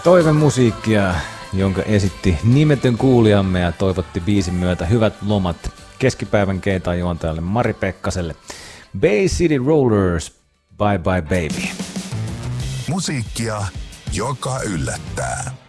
Toivemusiikkia, jonka esitti nimetön kuulijamme ja toivotti biisin myötä hyvät lomat keskipäivän keitaan juontajalle Mari Pekkaselle. Bay City Rollers, Bye Bye Baby. Musiikkia, joka yllättää.